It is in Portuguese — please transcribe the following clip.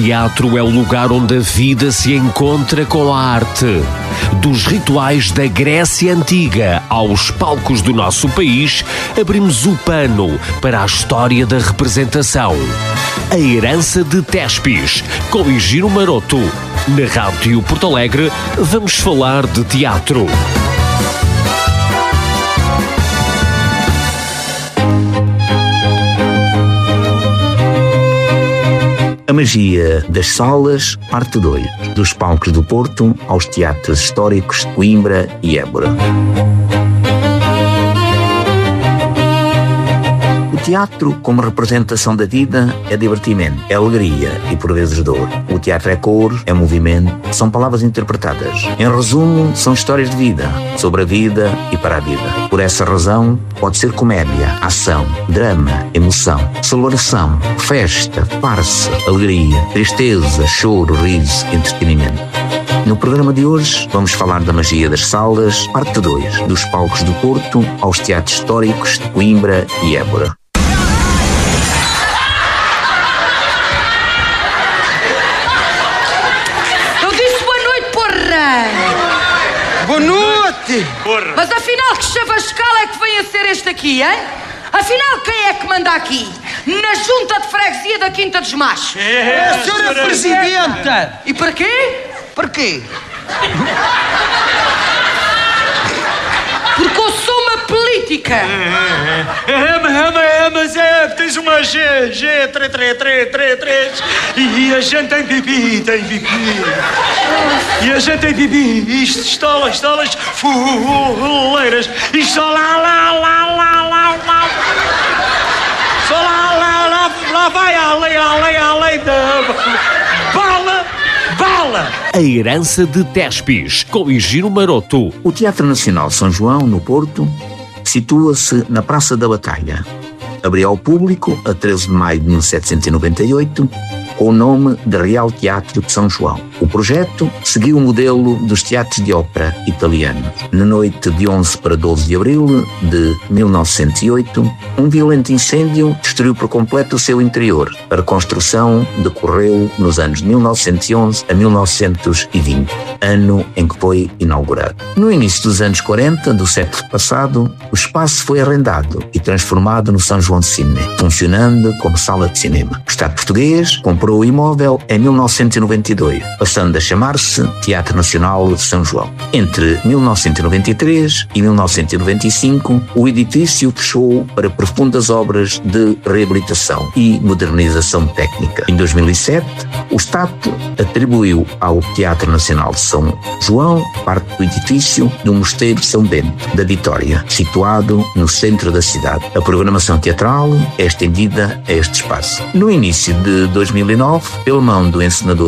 Teatro é o lugar onde a vida se encontra com a arte. Dos rituais da Grécia Antiga aos palcos do nosso país, abrimos o pano para a história da representação. A herança de Tespis, com Higino Maroto. Na Rádio Porto Alegre, vamos falar de teatro. A magia das salas, parte 2. Dos palcos do Porto aos teatros históricos de Coimbra e Évora. O teatro, como representação da vida, é divertimento, é alegria e por vezes dor. O teatro é cor, é movimento, são palavras interpretadas. Em resumo, são histórias de vida, sobre a vida e para a vida. Por essa razão, pode ser comédia, ação, drama, emoção, celebração, festa, farsa, alegria, tristeza, choro, riso, entretenimento. No programa de hoje, vamos falar da magia das salas, parte 2, dos palcos do Porto aos teatros históricos de Coimbra e Évora. Boa noite! Porra. Mas afinal, que chavascal é que vem a ser este aqui, hein? Afinal, quem é que manda aqui? Na junta de freguesia da Quinta dos Machos? É a senhora Presidenta! E para quê? Para quê? Porque eu sou uma política! Mas tens uma G, 3 e a gente tem pipi. E a gente tem pipi, isto, estalas, fuleiras, isto só lá, vai além da bala. A herança de Tespis, com Higino Maroto. O Teatro Nacional São João, no Porto, situa-se na Praça da Batalha. Abriu ao público a 13 de maio de 1798, com o nome de Real Teatro de São João. O projeto seguiu o modelo dos teatros de ópera italianos. Na noite de 11 para 12 de abril de 1908, um violento incêndio destruiu por completo o seu interior. A reconstrução decorreu nos anos de 1911 a 1920, ano em que foi inaugurado. No início dos anos 40 do século passado, o espaço foi arrendado e transformado no São João de Cine, funcionando como sala de cinema. O Estado português comprou o imóvel em 1992, passando a chamar-se Teatro Nacional de São João. Entre 1993 e 1995, o edifício fechou para profundas obras de reabilitação e modernização técnica. Em 2007, o Estado atribuiu ao Teatro Nacional de São João parte do edifício do Mosteiro de São Bento, da Vitória, situado no centro da cidade. A programação teatral é estendida a este espaço. No início de 2009, pela mão do encenador